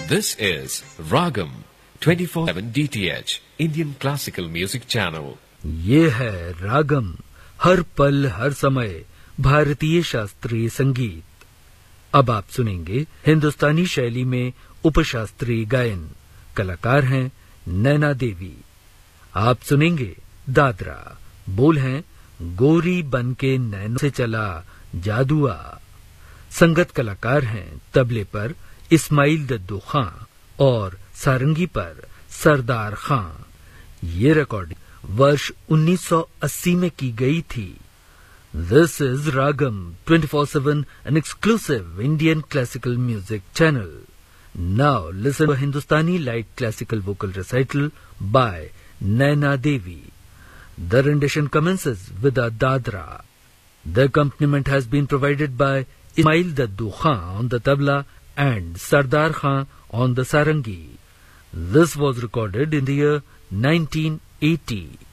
This is Ragam 24/7 DTH Indian Classical Music Channel. ये है रागम, हर पल हर समय भारतीय शास्त्रीय संगीत। अब आप सुनेंगे हिंदुस्तानी शैली में उपशास्त्रीय गायन। कलाकार हैं नैना देवी। आप सुनेंगे दादरा। बोल हैं गोरी बनके नैनों से चला जादुआ। संगत कलाकार हैं तबले पर इस्माइल दद्दू खां और सारंगी पर सरदार खां। ये रिकॉर्डिंग वर्ष 1980 में की गई थी। This is ragam 24/7 an exclusive Indian classical music channel. Now listen to a Hindustani light classical vocal recital by Naina Devi. The rendition commences with a dadra. The accompaniment has been provided by Ismail Daddu Khan on the tabla and Sardar Khan on the sarangi. This was recorded in the year 1980.